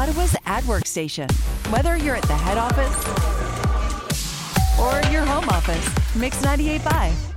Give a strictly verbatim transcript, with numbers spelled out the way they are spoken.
Ottawa's AdWork station. Whether you're at the head office or your home office, Mix ninety-eight point five.